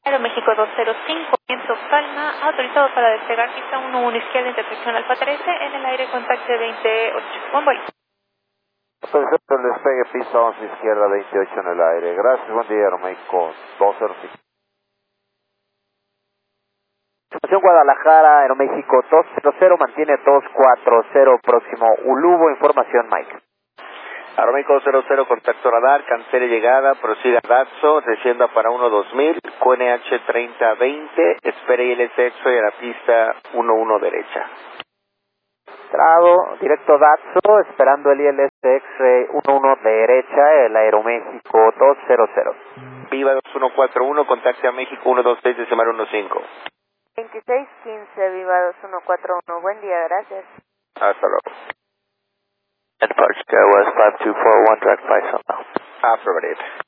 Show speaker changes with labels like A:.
A: Aeroméxico 205, viento calma, autorizado para despegar pista 11 izquierda, intersección Alfa 13, en el aire contacto 28. Buen vuelo.
B: Perfecto, el despegue pista 11 izquierda 28 en el aire. Gracias, buen día, Aeroméxico 205.
C: Información Guadalajara, Aeroméxico 200, mantiene 240, próximo Ulubo, información Mike.
D: Aeroméxico 00, contacto radar, cancele llegada, prosiga Datso, descienda para 12000, QNH 3020, espere ILS X-Ray a la pista 11 derecha.
C: Entrado, directo Datso, esperando el ILS X-Ray 11 derecha, el Aeroméxico 200.
D: Viva 2141, contacte a México 126, decimal 15.
E: 2615, Viva 2141, buen día, gracias.
D: Hasta luego.
B: Departure Sky West 5241, direct flight now.
D: Affirmative.